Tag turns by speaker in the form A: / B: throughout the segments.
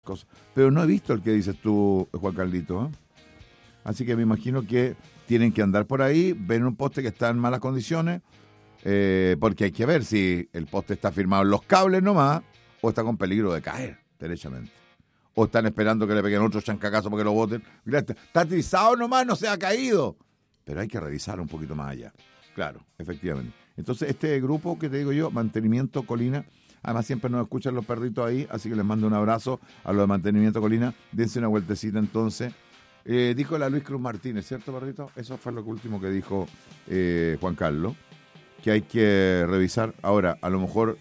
A: cosas. Pero no he visto el que dices tú, Juan Carlito, ¿eh? Así que me imagino que tienen que andar por ahí, ven un poste que está en malas condiciones, porque hay que ver si el poste está firmado en los cables nomás o está con peligro de caer, derechamente. O están esperando que le peguen otro chancacazo para que lo boten. Mira, está atrizado nomás, no se ha caído. Pero hay que revisar un poquito más allá. Claro, efectivamente. Entonces, este grupo que te digo yo, Mantenimiento Colina, además siempre nos escuchan los perritos ahí, así que les mando un abrazo a los de Mantenimiento Colina. Dense una vueltecita entonces. Dijo la Luis Cruz Martínez, ¿cierto, perrito? Eso fue lo último que dijo Juan Carlos, que hay que revisar. Ahora, a lo mejor,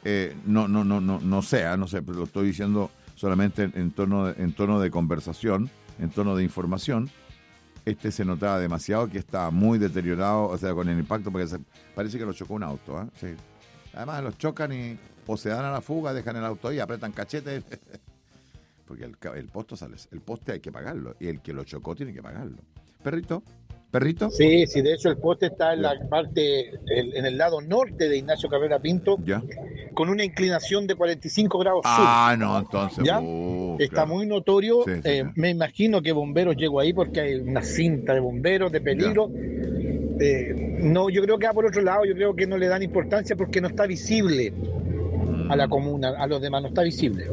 A: no sé, pero lo estoy diciendo solamente en tono de conversación, en tono de información. Se notaba demasiado que estaba muy deteriorado, o sea, con el impacto, porque parece que lo chocó un auto, ¿eh? Sí. Además, los chocan y o se dan a la fuga, dejan el auto ahí, apretan cachetes, porque el poste hay que pagarlo, y el que lo chocó tiene que pagarlo. ¿Perrito?
B: Sí, de hecho el poste está en la parte, en el lado norte de Ignacio Carrera Pinto,
A: ¿Ya?
B: con una inclinación de 45 grados
A: sur.
B: No,
A: entonces,
B: ¿ya? Está claro. Muy notorio, sí. Me imagino que bomberos llegó ahí porque hay una cinta de bomberos de peligro. No, yo creo que va por otro lado, yo creo que no le dan importancia porque no está visible a la comuna, a los demás, no está visible.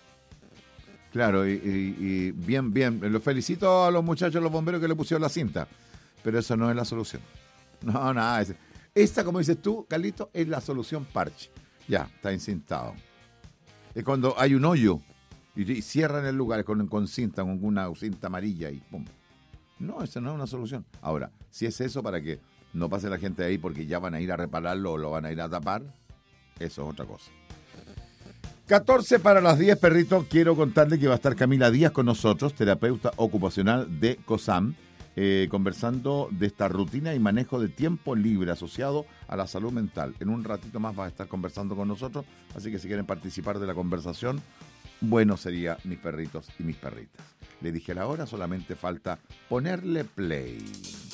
A: Claro, y bien, los felicito a los muchachos, los bomberos que le pusieron la cinta. Pero eso no es la solución. No, nada. Esta, como dices tú, Carlito, es la solución parche. Ya, está encintado. Es cuando hay un hoyo y cierran el lugar con cinta, con una cinta amarilla y pum. No, eso no es una solución. Ahora, si es eso para que no pase la gente ahí porque ya van a ir a repararlo o lo van a ir a tapar, eso es otra cosa. 14 para las 10, perrito. Quiero contarle que va a estar Camila Díaz con nosotros, terapeuta ocupacional de COSAM. Conversando de esta rutina y manejo de tiempo libre asociado a la salud mental. En un ratito más va a estar conversando con nosotros, así que si quieren participar de la conversación, bueno sería mis perritos y mis perritas. Le dije la hora, solamente falta ponerle play.